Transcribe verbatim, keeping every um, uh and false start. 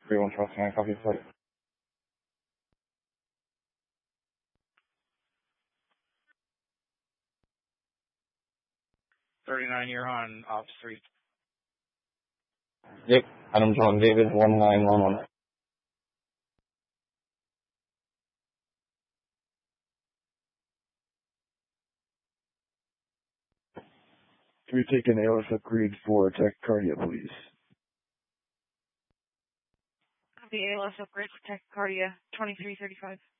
three one twelve, can I copy the flight? thirty-nine, you're on Ops three. Yep, Adam John David, one nine one one. Can we take an A L S upgrade for tachycardia, please? The A L S upgrade for tachycardia, twenty-three thirty-five.